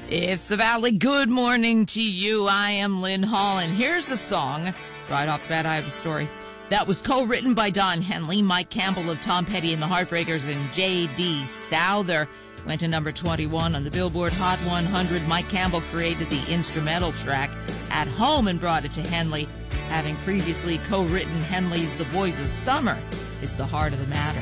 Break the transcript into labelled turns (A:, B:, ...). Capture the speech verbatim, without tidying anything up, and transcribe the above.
A: It's the Valley. Good morning to you. I am Lynn Hall, and here's a song right off the bat. I have a story that was co-written by Don Henley, Mike Campbell of Tom Petty and the Heartbreakers, and J D. Souther. Went to number twenty-one on the Billboard Hot one hundred. Mike Campbell created the instrumental track at home and brought it to Henley, having previously co-written Henley's The Boys of Summer is the Heart of the Matter.